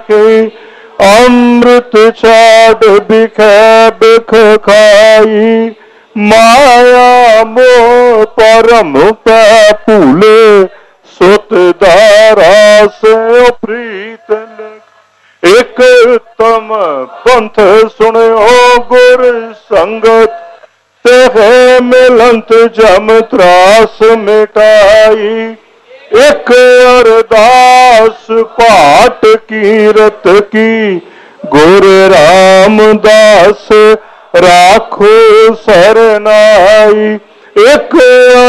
अमृत छाड़ बिखै बिख खाई माया मोह परम पै भूले सुत धारा से प्रीत लग एक तम पंथ सुनो गुर संगत ते मिलंत जम त्रास मिटाई एक अरदास पाठ कीरत की गुर रामदास राखो सरनाई एक